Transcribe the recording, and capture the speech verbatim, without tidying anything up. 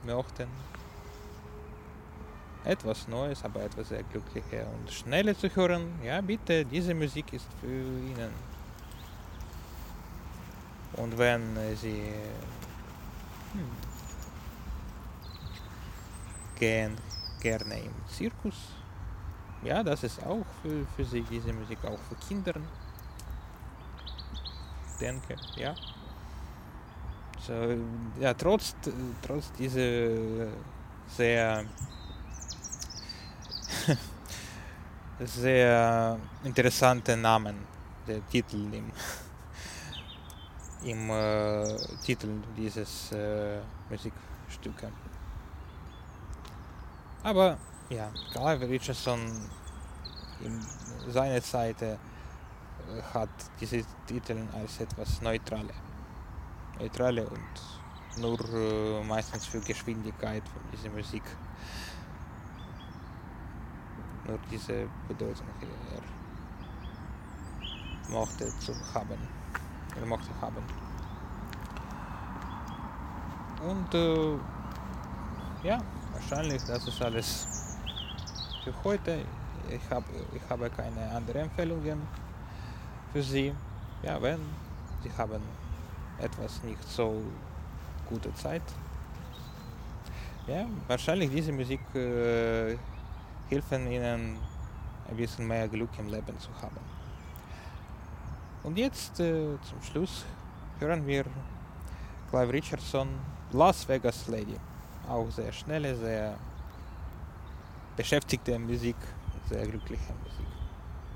möchten etwas Neues, aber etwas sehr Glückliches und Schnelles zu hören, ja bitte, diese Musik ist für Ihnen. Und wenn äh, Sie hm, gehen gerne im Zirkus, ja, das ist auch für, für Sie, diese Musik auch für Kinder, denke, ja. So, ja, trotz, trotz dieser sehr sehr interessante Namen, der Titel im, im äh, Titel dieses äh, Musikstücke. Aber ja, Clive Richardson in seiner Zeit äh, hat diese Titel als etwas Neutrale, Neutrale und nur äh, meistens für Geschwindigkeit von dieser Musik. Nur diese Bedeutung er mochte zu haben. Er mochte haben. Und äh, ja, wahrscheinlich das ist alles für heute. Ich, hab, ich habe keine anderen Empfehlungen für Sie. Ja, wenn Sie haben etwas nicht so gute Zeit. Ja, wahrscheinlich diese Musik äh, helfen Ihnen ein bisschen mehr Glück im Leben zu haben. Und jetzt äh, zum Schluss hören wir Clive Richardson, Las Vegas Lady. Auch sehr schnelle, sehr beschäftigte Musik, sehr glückliche Musik.